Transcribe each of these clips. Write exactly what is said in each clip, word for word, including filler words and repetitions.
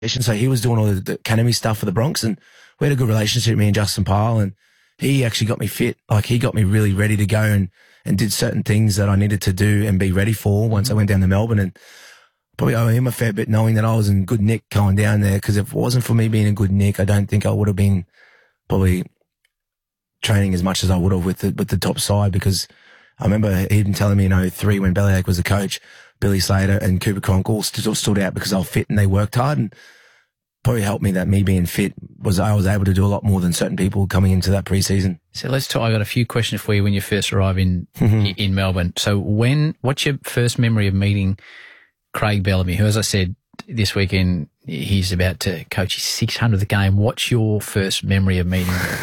So he was doing all the academy stuff for the Bronx, and we had a good relationship, me and Justin Pyle, and he actually got me fit. Like, he got me really ready to go and, and did certain things that I needed to do and be ready for once I went down to Melbourne. And probably owe him a fair bit knowing that I was in good nick going down there, because if it wasn't for me being in good nick, I don't think I would have been probably training as much as I would have with the, with the top side, because I remember even telling me in oh three when Bellyache was the coach, Billy Slater and Cooper Cronk all still stood out because I was fit and they worked hard, and probably helped me that me being fit was I was able to do a lot more than certain people coming into that preseason. So let's talk. I got a few questions for you when you first arrive in in Melbourne. So when, what's your first memory of meeting Craig Bellamy, who, as I said, this weekend he's about to coach his six hundredth game? What's your first memory of meeting him?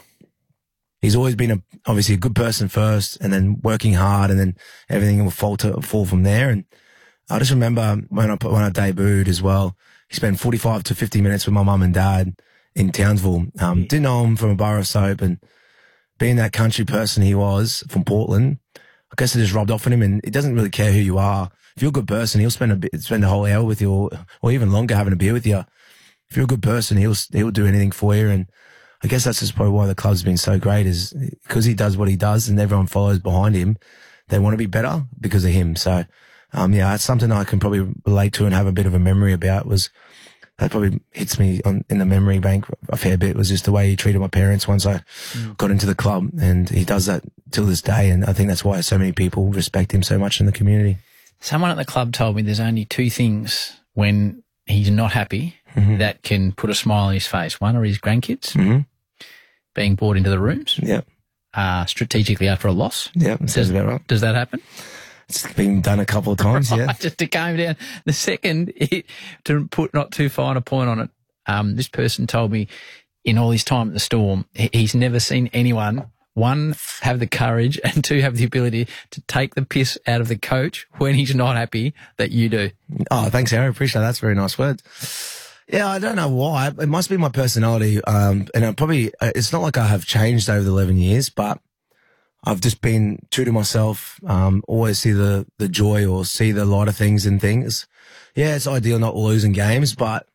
He's always been a, obviously a good person first, and then working hard, and then everything will fall to fall from there. And I just remember when I when I debuted as well, he spent forty-five to fifty minutes with my mum and dad in Townsville. Um, didn't know him from a bar of soap, and being that country person he was from Portland, I guess it just rubbed off on him. And he doesn't really care who you are. If you're a good person, he'll spend a bit, spend a whole hour with you, or, or even longer having a beer with you. If you're a good person, he'll he'll do anything for you. And I guess that's just probably why the club's been so great, is because he does what he does, and everyone follows behind him. They want to be better because of him. So, um, yeah, it's something I can probably relate to and have a bit of a memory about. Was that probably hits me on, in the memory bank a fair bit, was just the way he treated my parents once I mm. got into the club, and he does that till this day. And I think that's why so many people respect him so much in the community. Someone at the club told me there's only two things when he's not happy mm-hmm. that can put a smile on his face. One are his grandkids mm-hmm. being brought into the rooms. Yeah. Uh, strategically after a loss. Yeah, that sounds about right. Does that happen? It's been done a couple of times, right, yeah. Just to calm down. The second, it, to put not too fine a point on it, um, this person told me in all his time at the Storm, he, he's never seen anyone, one, have the courage, and two, have the ability to take the piss out of the coach when he's not happy that you do. Oh, thanks, Harry. Appreciate that. That's very nice words. Yeah, I don't know why. It must be my personality. Um, and I probably, it's not like I have changed over the eleven years, but I've just been true to myself. Um, always see the, the joy or see the lighter things in things. Yeah, it's ideal not losing games, but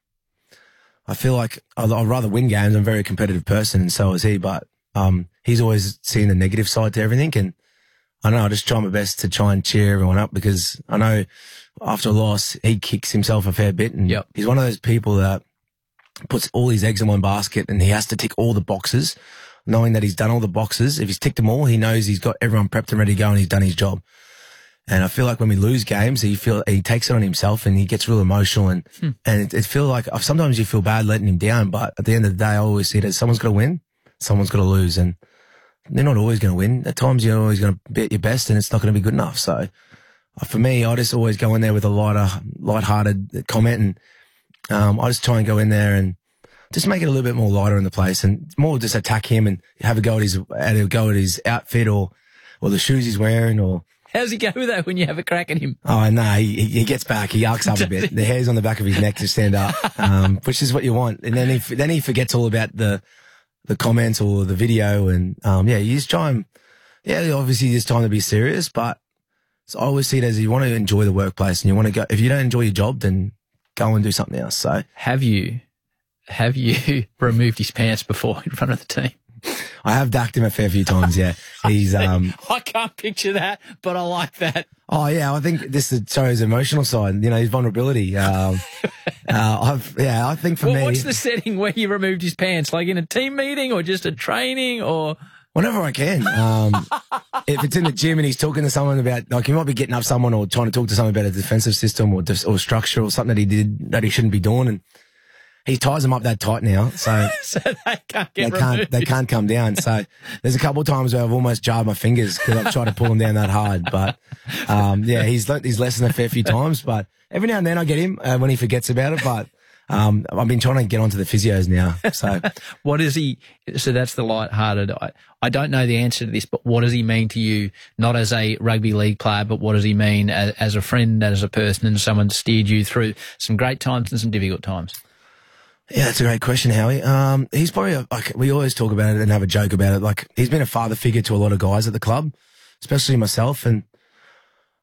I feel like I'd, I'd rather win games. I'm a very competitive person, and so is he, but, um, he's always seen the negative side to everything. And I don't know, I just try my best to try and cheer everyone up, because I know after a loss, he kicks himself a fair bit. And yep. he's one of those people that puts all his eggs in one basket, and he has to tick all the boxes, knowing that he's done all the boxes. If he's ticked them all, he knows he's got everyone prepped and ready to go, and he's done his job. And I feel like when we lose games, he feel he takes it on himself, and he gets real emotional, and hmm. and it, it feels like sometimes you feel bad letting him down, but at the end of the day, I always see it as someone's got to win, someone's got to lose, and they're not always going to win. At times, you're always going to be at your best, and it's not going to be good enough. So for me, I just always go in there with a lighter, lighthearted comment, and um, I just try and go in there and just make it a little bit more lighter in the place, and more just attack him and have a go at his, have a go at his outfit or, or the shoes he's wearing. Or how's he go with that when you have a crack at him? Oh no, he, he gets back, he arcs up a bit. The hairs on the back of his neck to stand up, um, which is what you want. And then he then he forgets all about the the comments or the video, and um, yeah, you just try and yeah, obviously there's time to be serious, but so I always see it as you want to enjoy the workplace, and you want to go. If you don't enjoy your job, then go and do something else. So have you? Have you removed his pants before in front of the team? I have ducked him a fair few times, yeah. He's, um, I can't picture that, but I like that. Oh yeah, I think this shows his emotional side, you know, his vulnerability. Um, uh, I've, yeah, I think for well, me. What's the setting where you removed his pants? Like in a team meeting or just a training or? Whenever I can. Um, if it's in the gym and he's talking to someone about, like, he might be getting up someone or trying to talk to someone about a defensive system or, or structure or something that he did that he shouldn't be doing, and he ties them up that tight now, so, so they can't get they can't removed. they can't come down. So there's a couple of times where I've almost jarred my fingers because I've tried to pull him down that hard. But um, yeah, he's learnt his lesson a fair few times. But every now and then I get him uh, when he forgets about it. But um, I've been trying to get onto the physios now. So what is he? So that's the light-hearted. I, I don't know the answer to this, but what does he mean to you? Not as a rugby league player, but what does he mean as, as a friend, as a person, and someone steered you through some great times and some difficult times? Yeah, that's a great question, Howie. Um, he's probably, a, like, we always talk about it and have a joke about it. Like, he's been a father figure to a lot of guys at the club, especially myself. And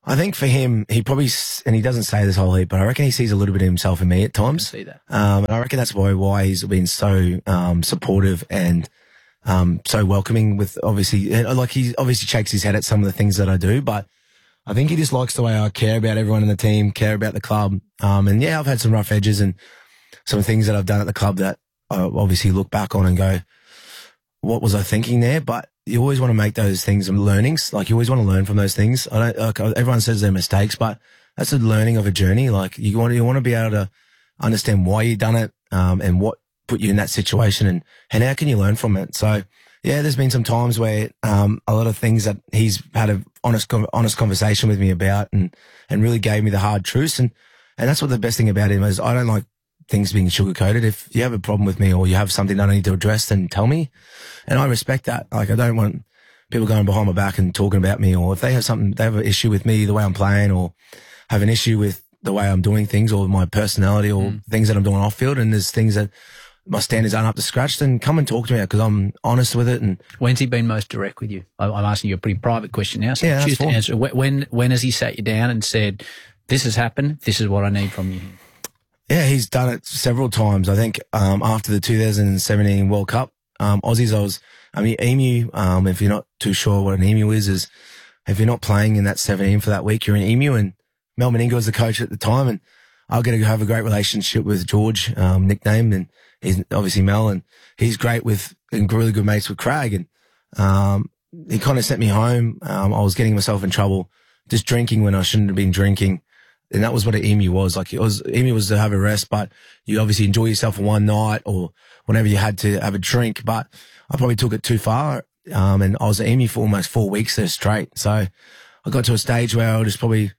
I think for him, he probably, s- and he doesn't say this whole heap, but I reckon he sees a little bit of himself in me at I times. see that. Um, and I reckon that's why, why he's been so, um, supportive and, um, so welcoming with obviously, and like he obviously shakes his head at some of the things that I do, but I think he just likes the way I care about everyone in the team, care about the club. Um, and yeah, I've had some rough edges and some things that I've done at the club that I obviously look back on and go, what was I thinking there? But you always want to make those things learnings. Like you always want to learn from those things. I don't, like everyone says they're mistakes, but that's a learning of a journey. Like you want, you want to be able to understand why you done it, um, and what put you in that situation and, and how can you learn from it? So yeah, there's been some times where, um, a lot of things that he's had an honest, honest conversation with me about and, and really gave me the hard truths. And, and that's what the best thing about him is. I don't like things being sugar-coated. If you have a problem with me or you have something that I need to address, then tell me. And I respect that. Like, I don't want people going behind my back and talking about me, or if they have something, they have an issue with me, the way I'm playing, or have an issue with the way I'm doing things or my personality or mm. things that I'm doing off field. And there's things that my standards aren't up to scratch, then come and talk to me because I'm honest with it. And when's he been most direct with you? I- I'm asking you a pretty private question now. So yeah, choose to fine. answer. When, when has he sat you down and said, this has happened, this is what I need from you? Yeah, he's done it several times. I think, um, after the two thousand seventeen World Cup, um, Aussies, I was, I mean, Emu, um, if you're not too sure what an Emu is, is if you're not playing in that seventeen for that week, you're an Emu. And Mel Meninga was the coach at the time, and I'll get to have a great relationship with George, um, nicknamed, and he's obviously Mel, and he's great with, and really good mates with Craig. And, um, he kind of sent me home. Um, I was getting myself in trouble just drinking when I shouldn't have been drinking. And that was what an Emu was. Like it was, Emu was to have a rest, but you obviously enjoy yourself for one night or whenever you had to have a drink. But I probably took it too far. Um, and I was an Emu for almost four weeks there straight. So I got to a stage where I was probably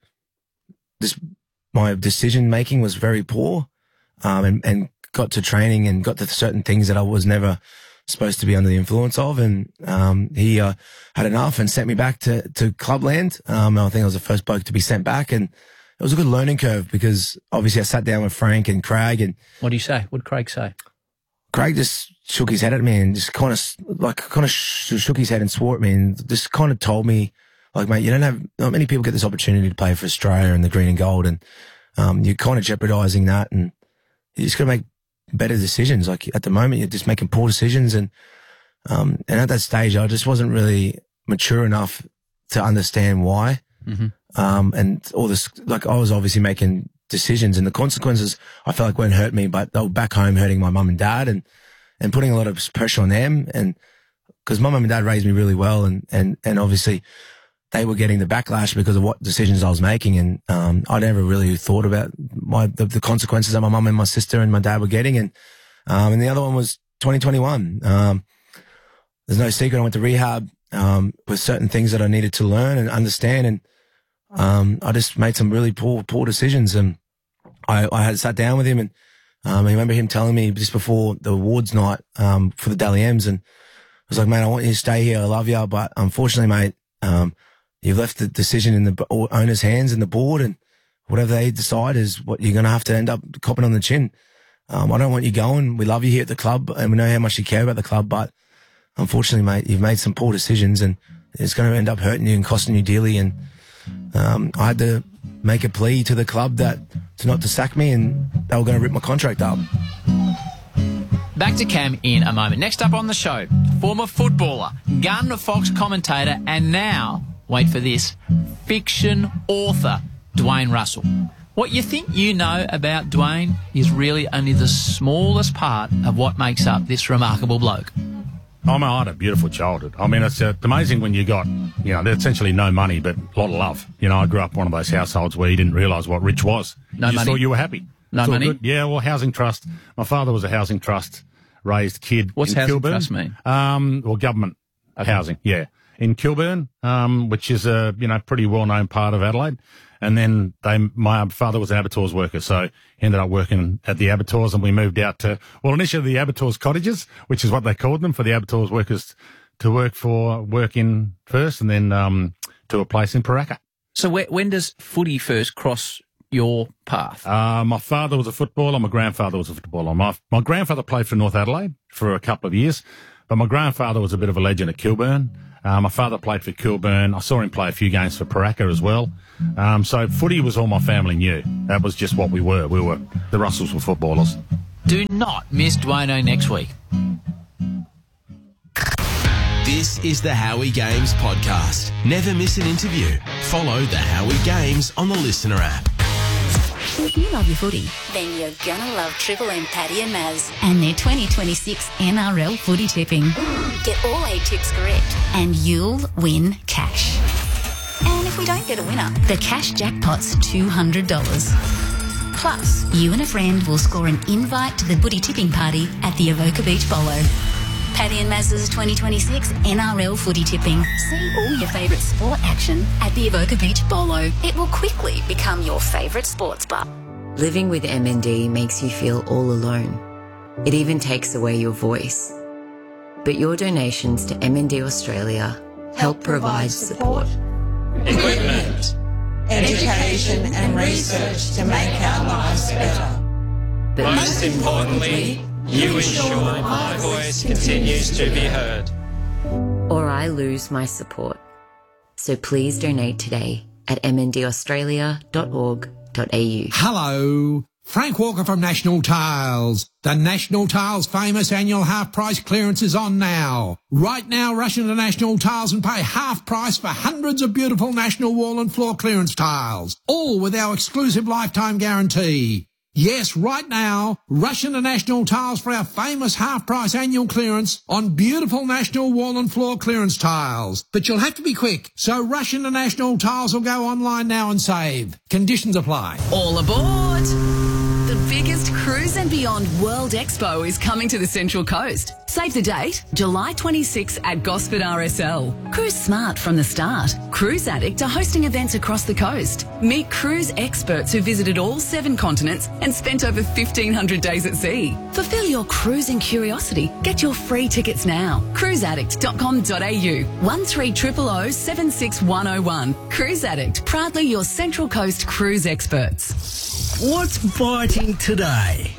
just, my decision making was very poor. Um, and, and got to training and got to certain things that I was never supposed to be under the influence of. And, um, he, uh, had enough and sent me back to, to Clubland. Um, and I think I was the first bloke to be sent back, and it was a good learning curve because obviously I sat down with Frank and Craig, and what do you say? What did Craig say? Craig just shook his head at me and just kind of like kind of sh- shook his head and swore at me and just kind of told me, like, mate, you don't have, not many people get this opportunity to play for Australia and the green and gold, and um, you're kind of jeopardizing that, and you just got to make better decisions. Like at the moment, you're just making poor decisions, and um, and at that stage, I just wasn't really mature enough to understand why. Mm-hmm. Um, and all this, like I was obviously making decisions, and the consequences I felt like weren't hurt me, but they were back home hurting my mum and dad, and, and putting a lot of pressure on them. And cause my mum and dad raised me really well, and, and, and obviously they were getting the backlash because of what decisions I was making. And, um, I never really thought about my, the, the consequences that my mum and my sister and my dad were getting. And, um, and the other one was twenty twenty-one. Um, there's no secret. I went to rehab, um, with certain things that I needed to learn and understand. And, Um, I just made some really poor, poor decisions, and I, I had sat down with him, and, um, I remember him telling me just before the awards night, um, for the Dally M's, and I was like, mate, I want you to stay here. I love you. But unfortunately, mate, um, you've left the decision in the owner's hands and the board, and whatever they decide is what you're going to have to end up copping on the chin. Um, I don't want you going. We love you here at the club, and we know how much you care about the club, but unfortunately, mate, you've made some poor decisions, and it's going to end up hurting you and costing you dearly. And Um, I had to make a plea to the club that to not to sack me, and they were going to rip my contract up. Back to Cam in a moment. Next up on the show, former footballer, Gun Fox commentator, and now, wait for this, fiction author, Dwayne Russell. What you think you know about Dwayne is really only the smallest part of what makes up this remarkable bloke. I mean, I had a beautiful childhood. I mean, it's, uh, it's amazing when you got, you know, essentially no money, but a lot of love. You know, I grew up in one of those households where you didn't realise what rich was. No you just money? thought you were happy. No It's all money? good. Yeah, well, housing trust. My father was a housing trust raised kid. What's in housing Kilburn. trust mean? Um, well, government Okay. housing, yeah. In Kilburn, um, which is a, you know, pretty well-known part of Adelaide. And then they, my father was an abattoirs worker, so he ended up working at the abattoirs, and we moved out to, well, initially the abattoirs cottages, which is what they called them, for the abattoirs workers to work for, work in first, and then, um, to a place in Paraka. So where, when does footy first cross your path? Uh, my father was a footballer. My grandfather was a footballer. My, my grandfather played for North Adelaide for a couple of years, but my grandfather was a bit of a legend at Kilburn. Uh, my father played for Kilburn. I saw him play a few games for Paraka as well. Um, so footy was all my family knew. That was just what we were. We were the Russells were footballers. Do not miss Dwayno next week. This is the Howie Games podcast. Never miss an interview. Follow the Howie Games on the Listener app. If you love your footy, then you're gonna love Triple M Paddy and Maz. and their twenty twenty-six N R L footy tipping, Get all eight tips correct. and you'll win cash. And if we don't get a winner, The cash jackpot's two hundred dollars. plus You and a friend will score an invite to the footy tipping party at the Avoca Beach Bolo. Paddy and Maz's twenty twenty-six N R L footy tipping. See all your favourite sport action At the Avoca Beach Bolo. It will quickly become your favourite sports bar. Living with M N D makes you feel all alone. It even takes away your voice. But your donations to M N D Australia help provide support. Equipment, education and research to make our lives better. But Most importantly, you ensure my voice continues to be heard. or I lose my support. So please donate today at m n d australia dot org dot a u. Hello, Frank Walker from National Tiles. The National Tiles famous annual half price clearance is on now. Right now, rush into National Tiles and pay half price for hundreds of beautiful National wall and floor clearance tiles, all with our exclusive lifetime guarantee. Yes, right now, rush into National Tiles for our famous half-price annual clearance on beautiful National wall and floor clearance tiles. But you'll have to be quick, so rush into National Tiles or go online now and save. Conditions apply. All aboard! The biggest Cruise and Beyond World Expo is coming to the Central Coast. Save the date, July twenty-sixth at Gosford R S L. Cruise smart from the start. Cruise Addict are hosting events across the coast. Meet cruise experts who visited all seven continents and spent over fifteen hundred days at sea. Fulfill your cruising curiosity. Get your free tickets now. cruise addict dot com dot a u. one three zero zero zero seven six one zero one. Cruise Addict, proudly your Central Coast cruise experts. What's biting today?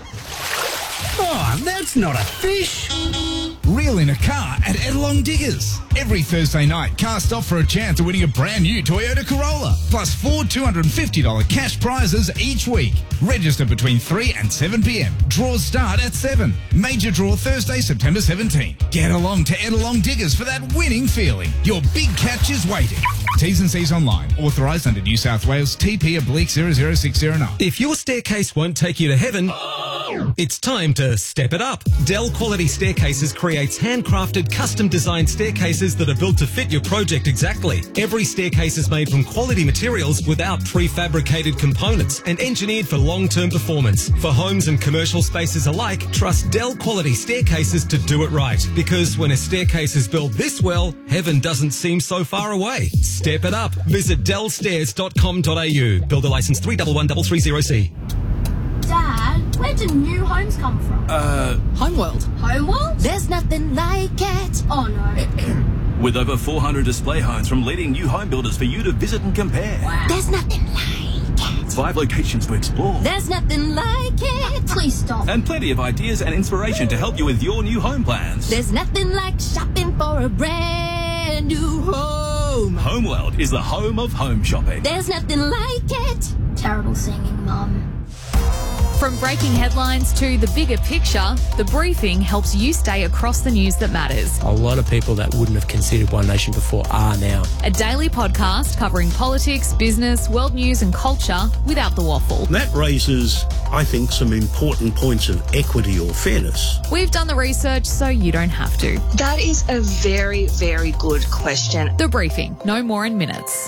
Oh, that's not a fish. Reel in a car at Edelong Diggers. Every Thursday night, cast off for a chance of winning a brand new Toyota Corolla. Plus four two hundred fifty dollars cash prizes each week. Register between three and seven p m. Draws start at seven. Major draw Thursday, September seventeenth. Get along to Edelong Diggers for that winning feeling. Your big catch is waiting. T's and C's online. Authorised under New South Wales T P oblique zero zero six zero nine. If your staircase won't take you to heaven, it's time to step it up. Dell Quality Staircases creates handcrafted, custom-designed staircases that are built to fit your project exactly. Every staircase is made from quality materials without prefabricated components and engineered for long-term performance. For homes and commercial spaces alike, trust Dell Quality Staircases to do it right. Because when a staircase is built this well, heaven doesn't seem so far away. Step it up. Visit dell stairs dot com dot a u. Builder license three one one three three zero C. Dad, where do new homes come from? Uh, Homeworld. Homeworld? There's nothing like it. Oh no. With over four hundred display homes from leading new home builders for you to visit and compare. Wow. There's nothing like it. Five locations to explore. There's nothing like it. Please stop. And plenty of ideas and inspiration to help you with your new home plans. There's nothing like shopping for a brand new home. Homeworld is the home of home shopping. There's nothing like it. Terrible singing, Mum. From breaking headlines to the bigger picture, The Briefing helps you stay across the news that matters. A lot of people that wouldn't have considered One Nation before are now. A daily podcast covering politics, business, world news and culture without the waffle. That raises, I think, some important points of equity or fairness. We've done the research so you don't have to. That is a very, very good question. The Briefing, no more in minutes.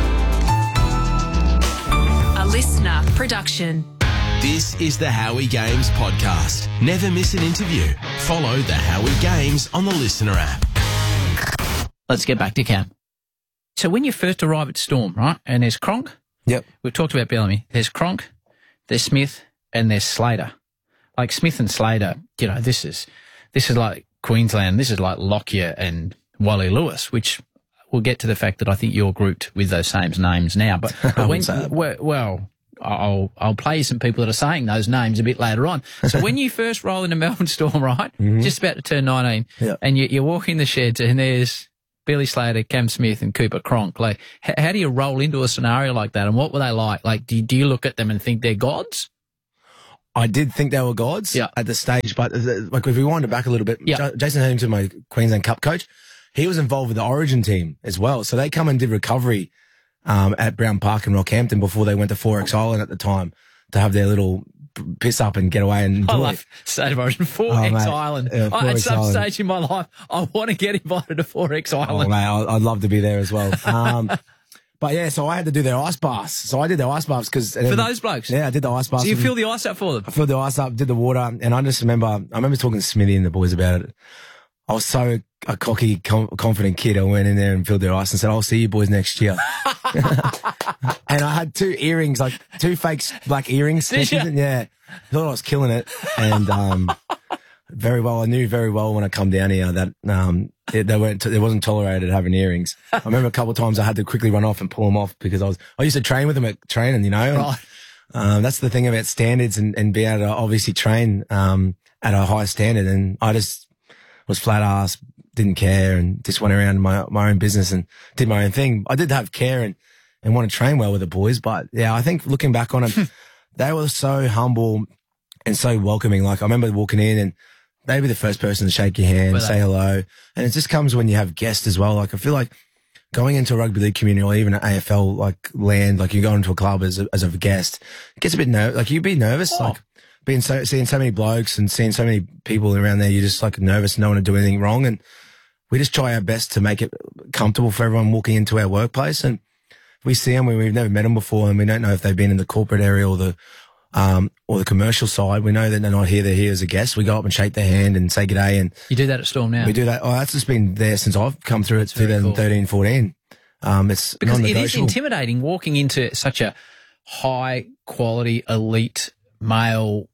A listener production. This is the Howie Games podcast. Never miss an interview. Follow the Howie Games on the Listener app. Let's get back to Cam. So when you first arrive at Storm, right, and there's Cronk. Yep. We've talked about Bellamy. There's Cronk, there's Smith, and there's Slater. Like Smith and Slater, you know, this is this is like Queensland. This is like Lockyer and Wally Lewis, which we'll get to the fact that I think you're grouped with those same names now. But, but when, well, well I'll I'll play you some people that are saying those names a bit later on. So when you first roll into Melbourne Storm, right, mm-hmm. just about to turn nineteen, yep. and you, you walk in the sheds and there's Billy Slater, Cam Smith and Cooper Cronk. Like, h- how do you roll into a scenario like that? And what were they like? Like, do you, do you look at them and think they're gods? I did think they were gods yeah. at the stage, but uh, like if we wind it back a little bit, yeah. J- Jason Headington, my Queensland Cup coach, he was involved with the Origin team as well. So they come and did recovery um, at Brown Park in Rockhampton before they went to four X Island at the time to have their little piss up and get away and enjoy. I love State of Origin, four X oh, Island. Yeah, I, at some Island. stage in my life, I want to get invited to four X Island. Oh, mate, I'd love to be there as well. Um, But yeah, so I had to do their ice baths. So I did their ice baths because for those blokes. Yeah, I did the ice baths. So you filled the ice up for them. I filled the ice up, did the water, and I just remember. I remember talking to Smithy and the boys about it. I was so a cocky, com- confident kid. I went in there and filled their ice and said, "I'll see you boys next year." And I had two earrings, like two fake black earrings. Did you? Yeah, I thought I was killing it, and um, very well. I knew very well when I come down here that um. It, they weren't. It wasn't tolerated having earrings. I remember a couple of times I had to quickly run off and pull them off because I was. I used to train with them at training, you know. And, right. um, that's the thing about standards and, and being able to obviously train um, at a high standard. And I just was flat ass, didn't care, and just went around my my own business and did my own thing. I did have care and and want to train well with the boys, but yeah, I think looking back on it, they were so humble and so welcoming. Like I remember walking in and. Maybe the first person to shake your hand, say hello. And it just comes when you have guests as well. Like, I feel like going into a rugby league community or even an A F L, like, land, like you go into a club as a, as a guest, it gets a bit nervous. Like, you'd be nervous. Oh. Like, being so, seeing so many blokes and seeing so many people around there, you're just like nervous, no one to do anything wrong. And we just try our best to make it comfortable for everyone walking into our workplace. And we see them when we've never met them before and we don't know if they've been in the corporate area or the, Um, or the commercial side. We know that they're not here, they're here as a guest. We go up and shake their hand and say g'day. And you do that at Storm now? We do that. Oh, that's just been there since I've come through. It's twenty thirteen, fourteen. Um, it's because it is intimidating walking into such a high quality, elite male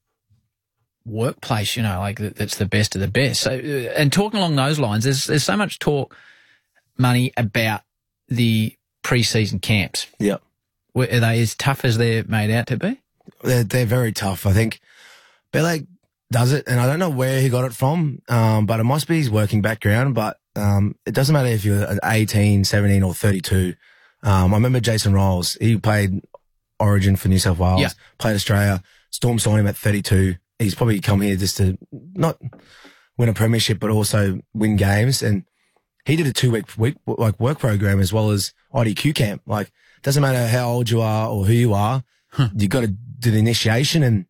workplace, you know, like that's the best of the best. So, and talking along those lines, there's, there's so much talk, Money, about the pre-season camps. Yeah. Are they as tough as they're made out to be? They're, they're very tough. I think Bele does it, and I don't know where he got it from, um, but it must be his working background. But um, it doesn't matter if you're eighteen, seventeen or thirty-two. Um, I remember Jason Riles. He played Origin for New South Wales, yeah. played Australia. Storm signed him at thirty-two. He's probably come here just to not win a premiership, but also win games. And he did a two-week week, like work program as well as I D Q camp. Like, it doesn't matter how old you are or who you are. Huh. You got to do the initiation, and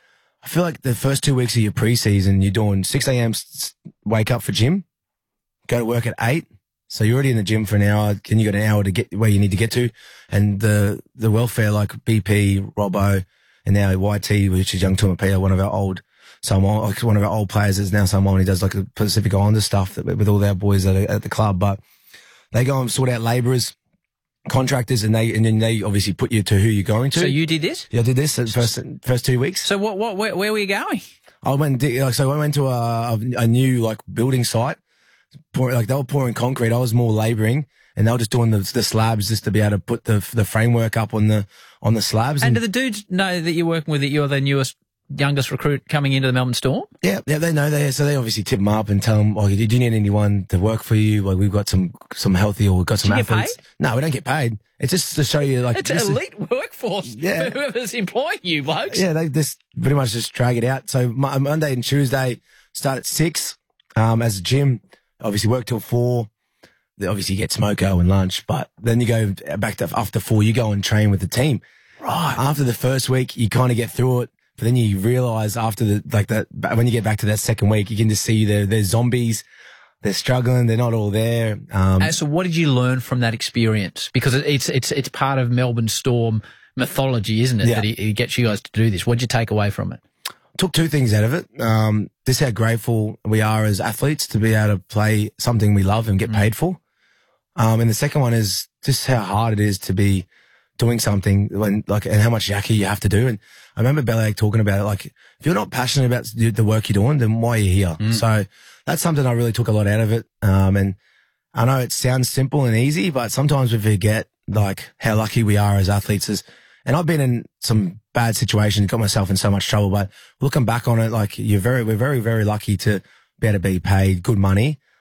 I feel like the first two weeks of your preseason, you're doing six a.m. wake up for gym, go to work at eight. So you're already in the gym for an hour, and you got an hour to get where you need to get to. And the the welfare, like B P, Robbo, and now Y T, which is Young Tumapia, one of our old Samoan, like one of our old players is now Samoan. He does like the Pacific Islander stuff that, with all our boys at, at the club. But they go and sort out labourers, contractors, and they and then they obviously put you to who you're going to. So you did this? Yeah, I did this the first first two weeks. So what what where, where were you going? I went like so I went to a a new like building site. Pour, like they were pouring concrete. I was more labouring, and they were just doing the the slabs just to be able to put the the framework up on the on the slabs. And, and do the dudes know that you're working with it? You're the newest, youngest recruit coming into the Melbourne Storm? Yeah, yeah, they know that. So they obviously tip them up and tell them, "Oh, do you need anyone to work for you? Like we've got some some healthy or we've got some do you athletes." Get paid? No, we don't get paid. It's just to show you like it's an elite workforce. Yeah. For whoever's employing you, blokes. Yeah, they just pretty much just drag it out. So Monday and Tuesday start at six um, as a gym. Obviously work till four. Obviously you get smoko and lunch, but then you go back to after four. You go and train with the team. Right. After the first week, you kind of get through it, but then you realize after the like that when you get back to that second week, you can just see they're they're zombies. They're struggling. They're not all there. Um, and so, what did you learn from that experience? Because it's it's it's part of Melbourne Storm mythology, isn't it? Yeah. That he, he gets you guys to do this. What did you take away from it? Took two things out of it. Um, this how grateful we are as athletes to be able to play something we love and get mm. paid for. Um, and the second one is just how hard it is to be doing something when like and how much yakky you have to do. And I remember Bellac talking about it. Like, if you're not passionate about the work you're doing, then why are you here? Mm. So that's something I really took a lot out of it. Um, and I know it sounds simple and easy, but sometimes we forget like how lucky we are as athletes. As, and I've been in some bad situations, got myself in so much trouble, but looking back on it, like you're very, we're very, very lucky to be able to be paid good money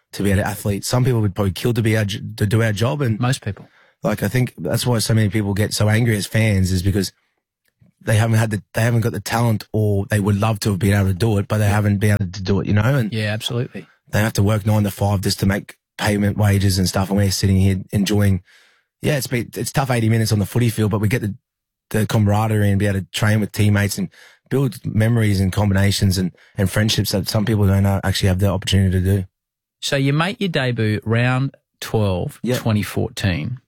to be an athlete. Some people would probably kill to be our, to do our job. And most people, like, I think that's why so many people get so angry as fans, is because they haven't had the, they haven't got the talent, or they would love to have been able to do it, but they haven't been able to do it, you know? And yeah, absolutely. They have to work nine to five just to make payment wages and stuff. And we're sitting here enjoying, yeah, it's been, it's tough eighty minutes on the footy field, but we get the, the camaraderie and be able to train with teammates and build memories and combinations and, and friendships that some people don't actually have the opportunity to do. So you make your debut round twelve, yep. twenty fourteen.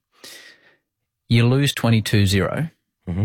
You lose twenty-two zero. Mm-hmm.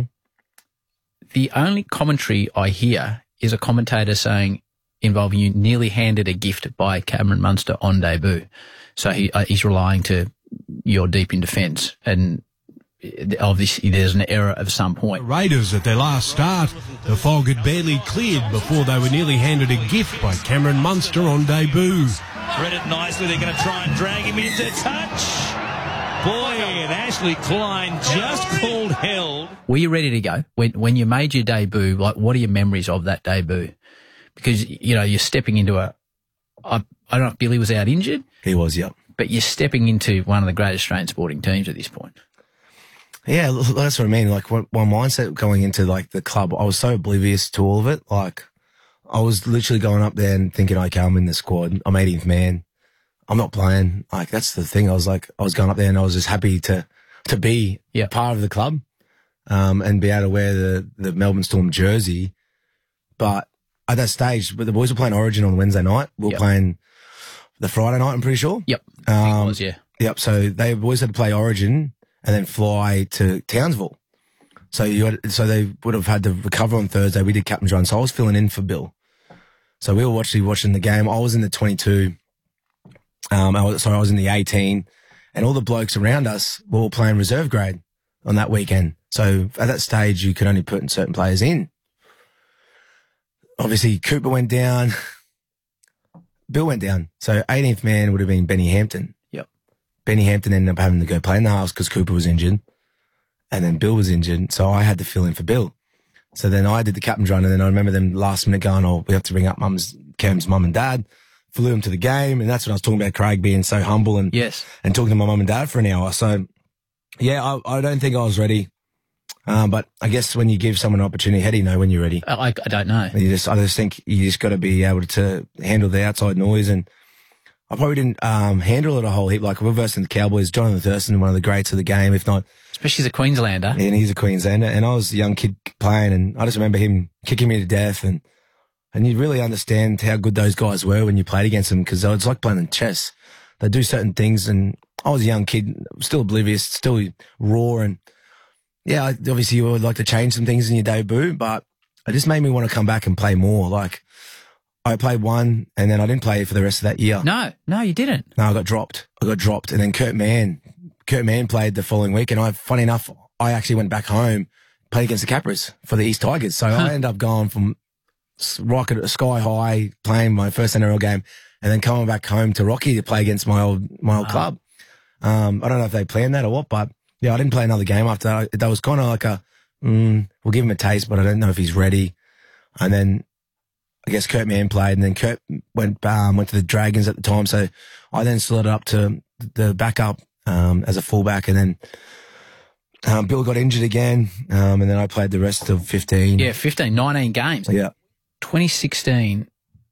The only commentary I hear is a commentator saying, involving you, nearly handed a gift by Cameron Munster on debut. So he uh, he's relying to you're deep in defence, and obviously there's an error of some point. The Raiders at their last start, the fog had barely cleared before they were nearly handed a gift by Cameron Munster on debut. Read it nicely. They're going to try and drag him into touch. Boy, and Ashley Klein just called held. Were you ready to go when when you made your debut? Like, what are your memories of that debut? Because, you know, you're stepping into a, I, I don't know if Billy was out injured. He was, yeah. But you're stepping into one of the great Australian sporting teams at this point. Yeah, that's what I mean. Like, one mindset going into, like, the club, I was so oblivious to all of it. Like, I was literally going up there and thinking, okay, I'm in the squad. I'm eighteenth man. I'm not playing. Like, that's the thing. I was like, I was going up there and I was just happy to, to be yeah. part of the club, um, and be able to wear the, the Melbourne Storm jersey. But at that stage, the boys were playing Origin on Wednesday night. We were yep. playing the Friday night, I'm pretty sure. Yep. Um, I think it was, yeah. Yep. So they boys had to play Origin and then fly to Townsville. So you had, so they would have had to recover on Thursday. We did captain's run. So I was filling in for Bill. So we were actually watching the game. I was in the twenty-two. Um, I was, sorry, I was in the eighteen, and all the blokes around us were all playing reserve grade on that weekend. So at that stage, you could only put certain players in. Obviously, Cooper went down. Bill went down. So eighteenth man would have been Benny Hampton. Yep. Benny Hampton ended up having to go play in the halves because Cooper was injured. And then Bill was injured. So I had to fill in for Bill. So then I did the captain's run. And then I remember them last minute going, oh, we have to bring up mum's, Cam's mum and dad. Flew him to the game. And that's when I was talking about Craig being so humble and, yes. and talking to my mum and dad for an hour. So yeah, I, I don't think I was ready. Um, but I guess when you give someone an opportunity, how do you know when you're ready? I, I don't know. You just, I just think you just got to be able to handle the outside noise. And I probably didn't um, handle it a whole heap. Like we're versing the Cowboys, Jonathan Thurston, one of the greats of the game, if not. Especially as a Queenslander. Yeah, and he's a Queenslander. And I was a young kid playing, and I just remember him kicking me to death. And and you really understand how good those guys were when you played against them, because it's like playing chess. They do certain things, and I was a young kid, still oblivious, still raw, and yeah, obviously you would like to change some things in your debut, but it just made me want to come back and play more. Like, I played one, and then I didn't play for the rest of that year. No, no, you didn't. No, I got dropped. I got dropped, and then Kurt Mann, Kurt Mann played the following week, and I, funny enough, I actually went back home, played against the Capras for the East Tigers. So huh. I ended up going from rocket sky high, playing my first N R L game, and then coming back home to Rocky to play against my old my old wow. club. Um, I don't know if they planned that or what, but yeah, I didn't play another game after that. That was kind of like a, mm, we'll give him a taste, but I don't know if he's ready. And then I guess Kurt Mann played, and then Kurt went um, went to the Dragons at the time. So I then slid up to the backup um, as a fullback, and then um, Bill got injured again, um, and then I played the rest of fifteen. Yeah, fifteen, nineteen games. Yeah. twenty sixteen,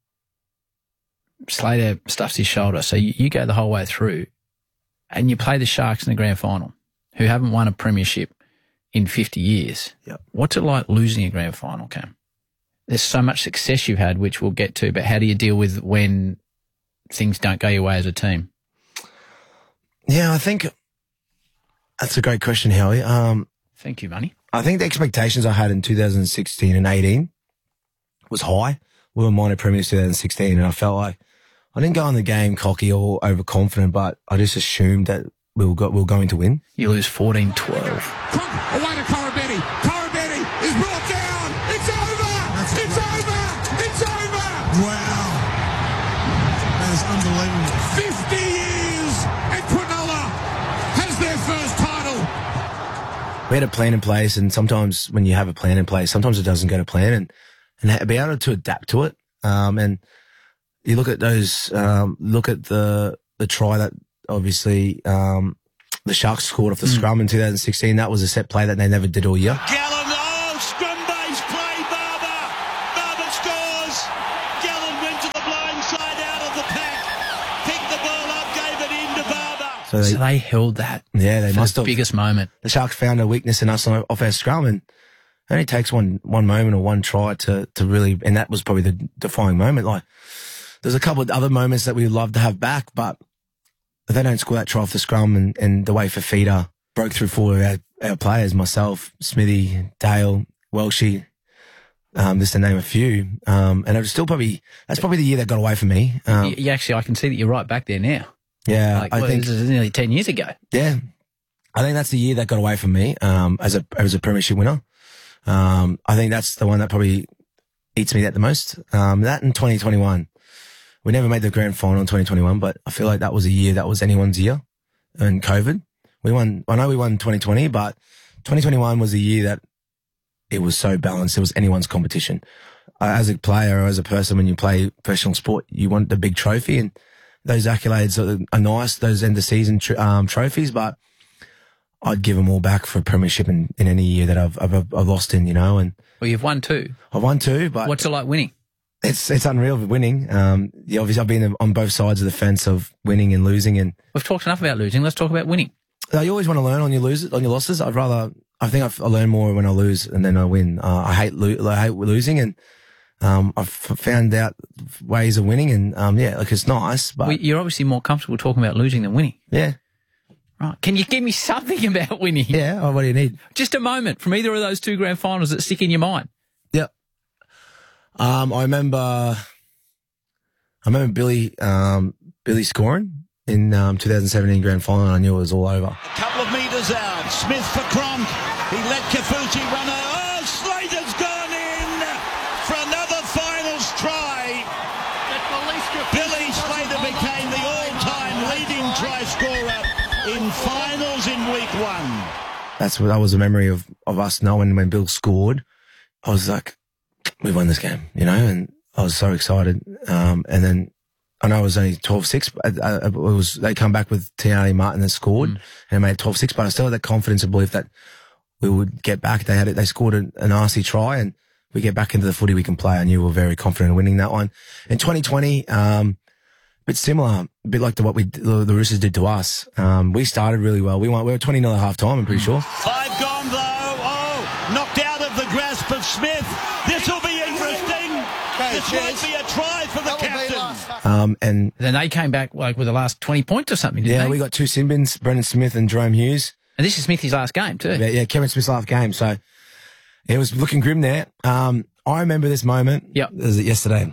Slater stuffs his shoulder, so you, you go the whole way through, and you play the Sharks in the grand final, who haven't won a premiership in fifty years. Yep. What's it like losing a grand final, Cam? There's so much success you've had, which we'll get to, but how do you deal with when things don't go your way as a team? Yeah, I think that's a great question, Howie. Um, Thank you, Money. I think the expectations I had in two thousand sixteen and eighteen was high. We were minor premiers two thousand sixteen, and I felt like I didn't go in the game cocky or overconfident, but I just assumed that we were, go, we were going to win. You lose fourteen twelve. Away to Corabetti. Corabetti is brought down. It's over. That's it's over. It's over. Wow. That is unbelievable. fifty years and Cronulla has their first title. We had a plan in place, and sometimes when you have a plan in place, sometimes it doesn't go to plan, and, and be able to adapt to it. Um, and you look at those, um, look at the the try that obviously um, the Sharks scored off the mm. scrum in two thousand sixteen. That was a set play that they never did all year. Gallen, oh, scrum base play, Barber. Barber scores. Gallen went to the blind side out of the pack, picked the ball up, gave it in to Barber. So they, so they held that. Yeah, they for must the have. Biggest moment. The Sharks found a weakness in us off our scrum, and it only takes one one moment or one try to to really, and that was probably the defining moment. Like, there's a couple of other moments that we'd love to have back, but if they don't score that try off the scrum, and, and the way Fafita broke through four of our, our players, myself, Smithy, Dale, Welshie, um, just to name a few, um, and it was still probably, that's probably the year that got away from me. Um, you, you actually, I can see that you're right back there now. Yeah. Like, I well, think this is nearly ten years ago. Yeah. I think that's the year that got away from me, um, as a, as a premiership winner. Um, I think that's the one that probably eats me that the most. Um, that in twenty twenty-one, we never made the grand final in twenty twenty-one, but I feel like that was a year that was anyone's year. And COVID, we won, I know we won twenty twenty, but twenty twenty-one was a year that it was so balanced. It was anyone's competition. Uh, as a player or as a person, when you play professional sport, you want the big trophy, and those accolades are, are nice, those end of season tr- um, trophies, but I'd give them all back for a premiership in, in any year that I've, I've, I've lost in, you know. And well, you've won two. I've won two, but what's it like winning? It's it's unreal winning. Um, yeah, obviously I've been on both sides of the fence of winning and losing, and we've talked enough about losing. Let's talk about winning. Uh, you always want to learn on your loses, on your losses. I'd rather. I think I've, I learn more when I lose and then I win. Uh, I hate lo- I hate losing, and um, I've found out ways of winning, and um, yeah, like it's nice. But well, you're obviously more comfortable talking about losing than winning. Yeah. Right. Can you give me something about winning? Yeah. Oh, what do you need? Just a moment from either of those two grand finals that stick in your mind. Yep. Um, I remember, I remember Billy, um, Billy scoring in um, two thousand seventeen grand final, and I knew it was all over. A couple of metres out. Smith for Cronk. He let Kafusi run. Oh, Slater's gone in for another finals try. Billy Slater became the all-time leading try scorer in finals in week one. That's what that was a memory of, of us knowing when Bill scored. I was like, we won this game, you know, and I was so excited. Um, and then I know it was only twelve six, but uh, it was, they come back with Tiani Martin that scored mm. and made twelve six, but I still had that confidence and belief that we would get back. They had it, they scored an, an nasty try, and we get back into the footy we can play. I knew we were very confident in winning that one. In twenty twenty, um, a bit similar, a bit like to what we, the, the Roosters did to us. Um, we started really well. We won, we were twenty nil at half time, I'm pretty sure. Five gone though. Oh, knocked out of the grasp of Smith. This will be interesting. Okay, this cheers. Might be a try for the that captain. Um, and then they came back like with the last twenty points or something, didn't yeah, they? we got two sin bins, Brendan Smith and Jerome Hughes. And this is Smithy's last game too. Yeah, yeah, Kevin Smith's last game. So it was looking grim there. Um, I remember this moment. Yep. Was it yesterday?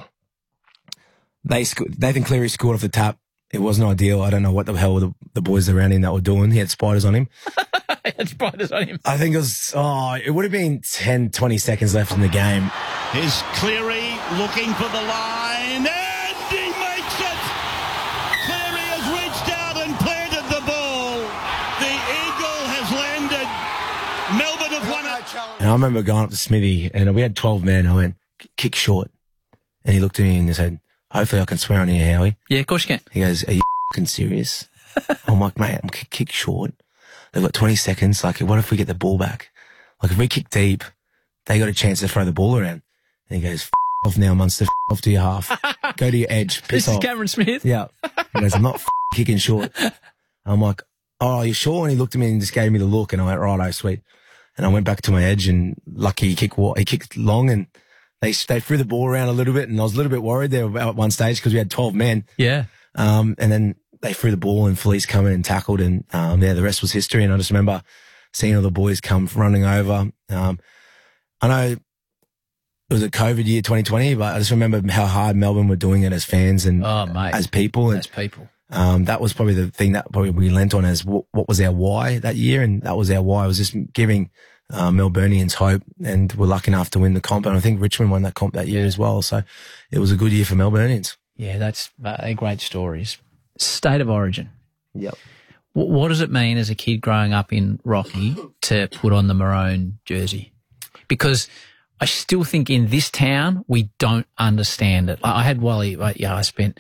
They sc- Nathan Cleary scored off the tap. It wasn't ideal. I don't know what the hell the, the boys around him that were doing. He had spiders on him. He had spiders on him. I think it was, oh, it would have been ten, twenty seconds left in the game. Here's Cleary looking for the line, and he makes it. Cleary has reached out and planted the ball. The eagle has landed. Melbourne have won it. And I remember going up to Smithy, and we had twelve men. I went, kick short. And he looked at me and he said, hopefully I can swear on here, Howie. Yeah, of course you can. He goes, are you f***ing serious? I'm like, mate, I'm kick, kick short. They've got twenty seconds. Like, what if we get the ball back? Like, if we kick deep, they got a chance to throw the ball around. And he goes, f*** off now, Munster. F*** off to your half. Go to your edge. Piss this off. Is Cameron Smith? Yeah. He goes, I'm not f*** kicking short. I'm like, oh, you sure? And he looked at me and just gave me the look, and I went, righto, sweet. And I went back to my edge, and lucky he kicked, he kicked long, and they, they threw the ball around a little bit, and I was a little bit worried there at one stage because we had twelve men. Yeah. Um, and then they threw the ball, and Felice come in and tackled, and, um, yeah, the rest was history. And I just remember seeing all the boys come running over. Um, I know it was a COVID year, twenty twenty, but I just remember how hard Melbourne were doing it as fans and oh, mate. as people. And, as people. Um, that was probably the thing that probably we lent on as what, what was our why that year. And that was our why. It was just giving, uh, Melburnians hope, and we're lucky enough to win the comp. And I think Richmond won that comp that year as well. So it was a good year for Melburnians. Yeah, that's uh, great stories. State of origin. Yep. W- what does it mean as a kid growing up in Rocky to put on the maroon jersey? Because I still think in this town we don't understand it. I had Wally, like, yeah, I spent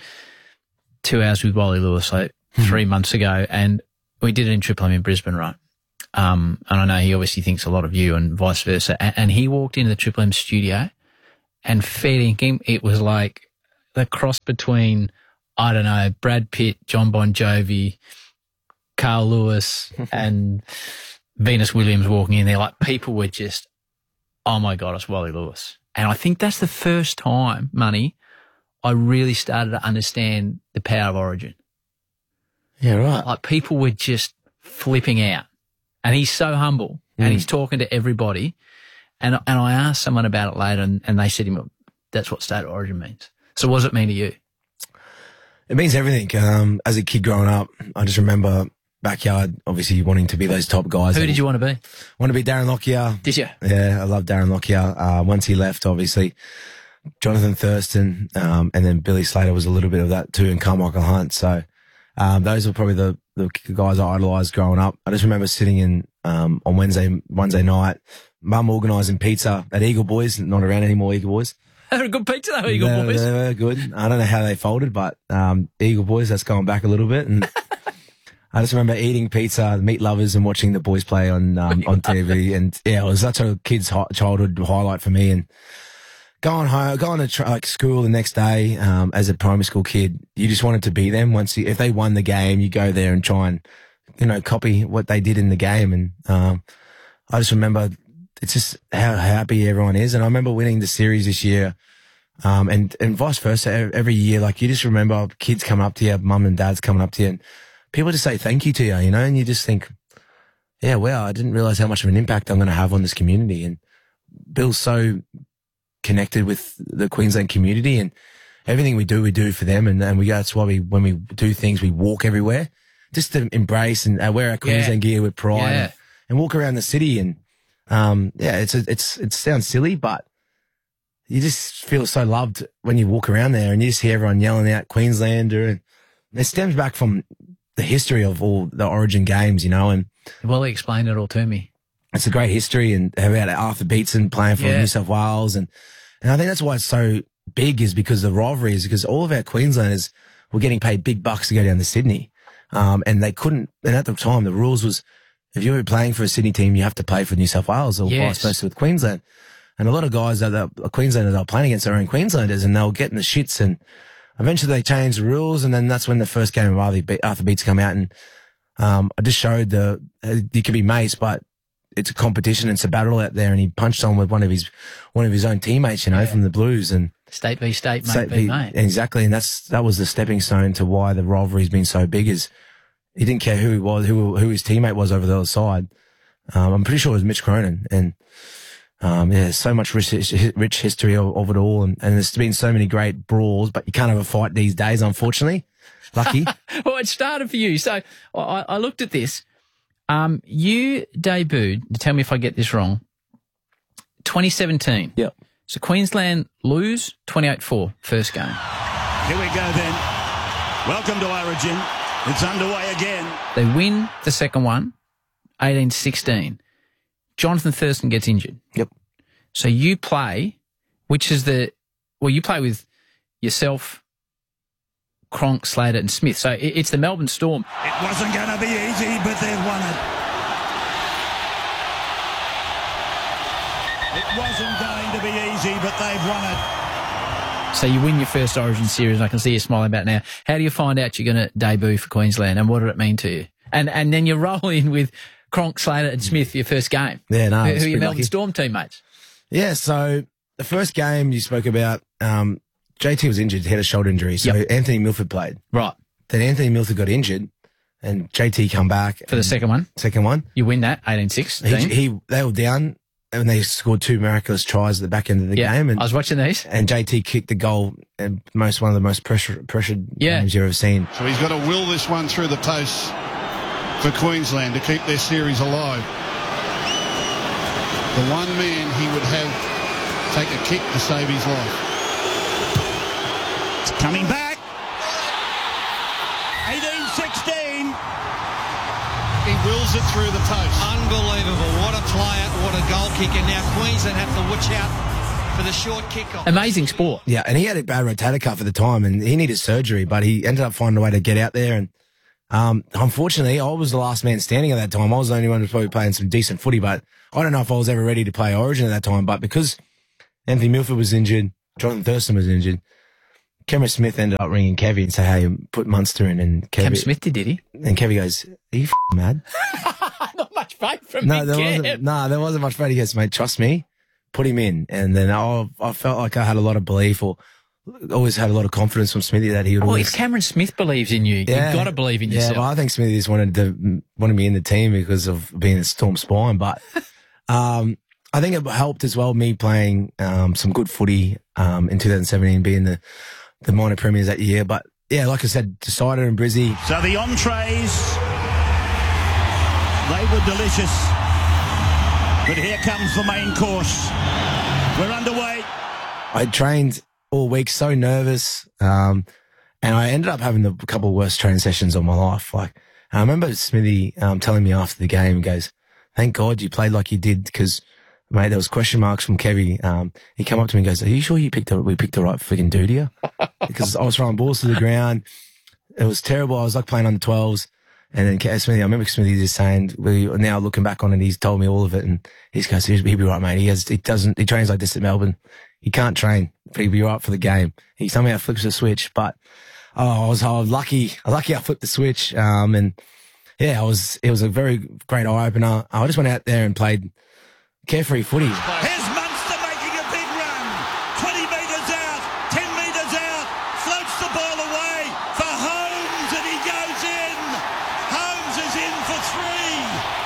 two hours with Wally Lewis like three months ago, and we did it in Triple M in Brisbane, right? Um, and I know he obviously thinks a lot of you and vice versa. And, and he walked into the Triple M studio, and feeding him, it was like the cross between, I don't know, Brad Pitt, John Bon Jovi, Carl Lewis, and Venus Williams walking in there. Like, people were just, oh my God, it's Wally Lewis. And I think that's the first time, Money, I really started to understand the power of Origin. Yeah, right. Like, people were just flipping out. And he's so humble, mm. and he's talking to everybody. And and I asked someone about it later, and, and they said to him, that's what State of Origin means. So what does it mean to you? It means everything. Um, as a kid growing up, I just remember backyard, obviously wanting to be those top guys. Who did you want to be? Want to be Darren Lockyer. Did you? Yeah, I love Darren Lockyer. Uh, once he left, obviously, Jonathan Thurston, um, and then Billy Slater was a little bit of that too, and Carmichael Hunt. So um, those were probably the, the guys I idolised growing up. I just remember sitting in um, on Wednesday Wednesday night, Mum organising pizza at Eagle Boys, not around anymore, Eagle Boys. They're a good pizza, though, Eagle they, Boys. They were good. I don't know how they folded, but um, Eagle Boys, that's going back a little bit. And I just remember eating pizza, meat lovers, and watching the boys play on um, on T V. And yeah, it was such a kid's hi- childhood highlight for me. And going home, going to tr- like school the next day um, as a primary school kid, you just wanted to be them. Once you, if they won the game, you go there and try and, you know, copy what they did in the game. And um, I just remember it's just how happy everyone is. And I remember winning the series this year, um, and, and vice versa every year. Like, you just remember kids coming up to you, mum and dads coming up to you, and people just say thank you to you, you know, and you just think, yeah, wow, I didn't realize how much of an impact I'm going to have on this community. And Bill's so connected with the Queensland community, and everything we do, we do for them. And, and we, that's why we, when we do things, we walk everywhere just to embrace and uh, wear our Queensland yeah. gear with pride yeah. and, and walk around the city. And, um, yeah, it's, a, it's, it sounds silly, but you just feel so loved when you walk around there and you just hear everyone yelling out Queenslander. And it stems back from the history of all the Origin games, you know, and well, he explained it all to me. It's a great history, and about Arthur Beetson playing for Yeah. New South Wales. And, and I think that's why it's so big, is because of the rivalry, is because all of our Queenslanders were getting paid big bucks to go down to Sydney. Um, and they couldn't, and at the time the rules was, if you were playing for a Sydney team, you have to play for New South Wales, or Yes. vice versa with Queensland. And a lot of guys that are Queenslanders are playing against their own Queenslanders, and they were getting the shits, and eventually they changed the rules. And then that's when the first game of Arthur Be- Arthur Beetson come out, and um, I just showed the, uh, you can be mates, but it's a competition, it's a battle out there. And he punched on with one of his, one of his own teammates, you know, Yeah. from the Blues, and State v state, mate State v v- mate. exactly. And that's, that was the stepping stone to why the rivalry's been so big, is he didn't care who he was, who, who his teammate was over the other side. Um, I'm pretty sure it was Mitch Cronin, and, um, yeah, so much rich, rich history of, of it all. And, and there's been so many great brawls, but you can't have a fight these days, unfortunately. Lucky. Well, it started for you. So I, I looked at this. Um, you debuted, tell me if I get this wrong, twenty seventeen. Yep. So Queensland lose twenty-eight four, first game. Here we go then. Welcome to Origin. It's underway again. They win the second one, eighteen sixteen. Jonathan Thurston gets injured. Yep. So you play, which is the, well, you play with yourself, Cronk, Slater and Smith. So it, it's the Melbourne Storm. It wasn't going to be easy, but they've won it. It wasn't going to be easy, but they've won it. So you win your first Origin series, and I can see you smiling about it now. How do you find out you're going to debut for Queensland, and what did it mean to you? And and then you roll in with Cronk, Slater and Smith for your first game. Yeah, no. Who, it's who are your pretty Melbourne lucky. Storm teammates? Yeah, so the first game you spoke about, um, J T was injured, he had a shoulder injury, so Yep. Anthony Milford played. Right. Then Anthony Milford got injured, and J T come back. For the and- second one? Second one. You win that, eighteen sixteen. He, he, they were down, and they scored two miraculous tries at the back end of the Yeah, game. And I was watching these. And J T kicked the goal, and most one of the most pressure, pressured Yeah. games you've ever seen. So he's got to will this one through the posts for Queensland to keep their series alive. The one man he would have take a kick to save his life. It's coming back. eighteen sixteen. He wills it through the post. Unbelievable. What a player, what a goal kicker. Now Queensland have to watch out for the short kick-off. Amazing sport. Yeah, and he had a bad rotator cuff at the time, and he needed surgery, but he ended up finding a way to get out there. And um, unfortunately, I was the last man standing at that time. I was the only one who was probably playing some decent footy, but I don't know if I was ever ready to play Origin at that time. But because Anthony Milford was injured, Jonathan Thurston was injured, Cameron Smith ended up ringing Kevy and saying, hey, put Munster in. And Kevy, Cam Smith did, did he? And Kevy goes, are you f***ing mad? Not much faith from no, me, there Kev. wasn't, no, there wasn't much faith. He goes, mate, trust me, put him in. And then I, I felt like I had a lot of belief, or always had a lot of confidence from Smithy that he would Well, always... if Cameron Smith believes in you, Yeah. you've got to believe in yourself. Yeah, well, I think Smithy just wanted to wanted me in the team because of being a Storm spine. But um, I think it helped as well, me playing um, some good footy um, in two thousand seventeen, being the, the minor premiers that year. But yeah, like I said, Decider and Brizzy. So the entrees, they were delicious. But here comes the main course. We're underway. I trained all week, so nervous. Um, and I ended up having the, a couple of worst training sessions of my life. Like, I remember Smithy um, telling me after the game, he goes, thank God you played like you did, because, mate, there was question marks from Kevy. Um, he came up to me and goes, are you sure you picked the, we picked the right freaking dude here? Because I was throwing balls to the ground. It was terrible. I was like playing under twelves. And then Ke- Smithy, I remember Smithy just saying, we now looking back on it, he's told me all of it. And he goes, he'll be right, mate. He has, he doesn't, he trains like this at Melbourne. He can't train, but he'll be right for the game. He somehow flips the switch, but, oh, I was, I was lucky, lucky I flipped the switch. Um, and yeah, I was, it was a very great eye opener. I just went out there and played carefree footy. Here's Munster making a big run. twenty metres out, ten metres out, floats the ball away for Holmes, and he goes in. Holmes is in for three.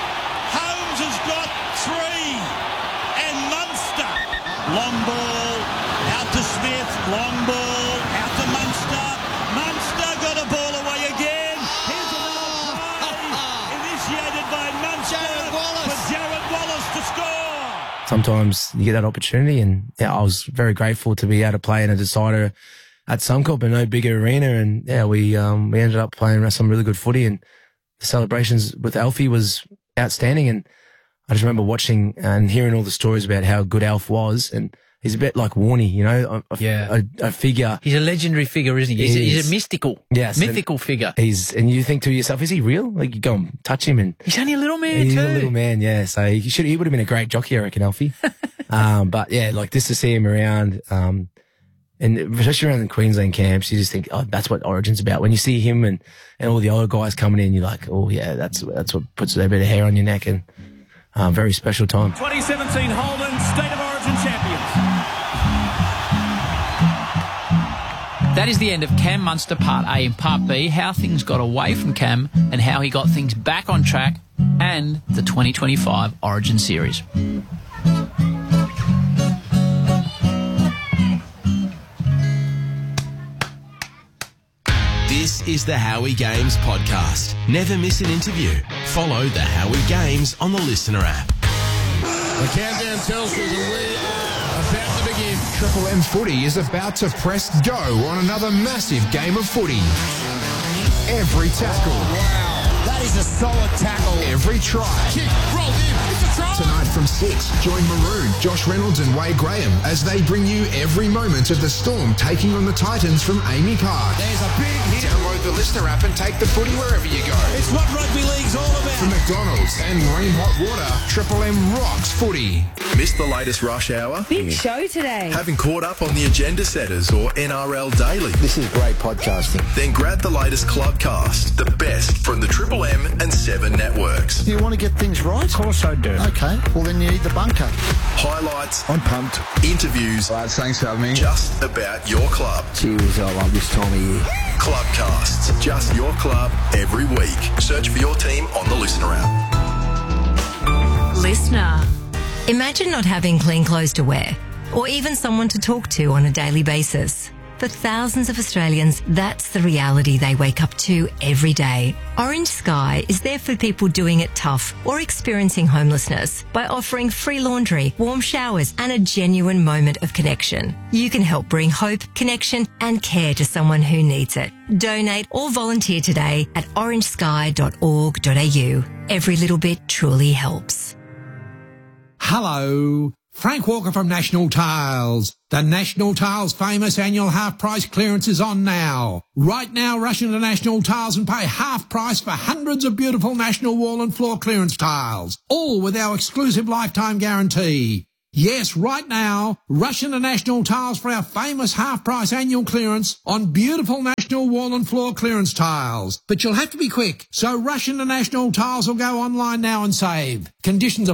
Holmes has got three. And Munster, long ball, out to Smith, long ball, out to Munster. Munster got a ball away again. Here's another try, initiated by Munster for Jared Wallace to score. Sometimes you get that opportunity, and yeah, I was very grateful to be able to play in a decider at Suncorp, a no bigger arena. And yeah, we, um, we ended up playing some really good footy, and the celebrations with Alfie was outstanding. And I just remember watching and hearing all the stories about how good Alf was, and he's a bit like Warney, you know, a, Yeah. a, a figure. He's a legendary figure, isn't he? He's, a, He he's is. a mystical, Yes, mythical figure. He's, and you think to yourself, is he real? Like, you go and touch him, and He's only a little man he's too. a little man, yeah. So he should, he would have been a great jockey, I reckon, Alfie. um, but yeah, like just to see him around, um, and especially around the Queensland camps, you just think, oh, that's what Origin's about. When you see him and, and all the other guys coming in, you're like, oh yeah, that's, that's what puts a bit of hair on your neck, and, um, very special time. twenty seventeen Holden State of Origin champions. That is the end of Cam Munster Part A. and Part B, how things got away from Cam and how he got things back on track, and the twenty twenty-five Origin Series. This is the Howie Games podcast. Never miss an interview. Follow the Howie Games on the Listener app. The countdown tells us that we are about to begin. Triple M Footy is about to press go on another massive game of footy. Every tackle. Wow. That is a solid tackle. Every try. Kick, rolled in. It's a try. Tonight from six, join Maroon, Josh Reynolds and Wade Graham as they bring you every moment of the Storm taking on the Titans from Amy Park. There's a big hit. Download the Listener app and take the footy wherever you go. It's what rugby league's all about. From McDonald's and Marine Hot Water, Triple M rocks footy. Missed the latest rush hour? Big show today. Haven't caught up on the Agenda Setters or N R L Daily? This is great podcasting. Then grab the latest Clubcast, the best from the Triple M and Seven networks. You want to get things right? Of course I do. Okay, well then you need the bunker. Highlights. I'm pumped. Interviews. Lads, thanks for having me. Just about your club. Cheers, I love this time of year. Clubcasts. Just your club every week. Search for your team on the Listener app. Listener. Imagine not having clean clothes to wear, or even someone to talk to on a daily basis. For thousands of Australians, that's the reality they wake up to every day. Orange Sky is there for people doing it tough or experiencing homelessness by offering free laundry, warm showers and a genuine moment of connection. You can help bring hope, connection and care to someone who needs it. Donate or volunteer today at orange sky dot org dot a u. Every little bit truly helps. Hello, Frank Walker from National Tiles. The National Tiles famous annual half price clearance is on now. Right now, rush into National Tiles and pay half price for hundreds of beautiful National wall and floor clearance tiles, all with our exclusive lifetime guarantee. Yes, right now, rush into National Tiles for our famous half-price annual clearance on beautiful National wall and floor clearance tiles. But you'll have to be quick, so rush into National Tiles or go online now and save. Conditions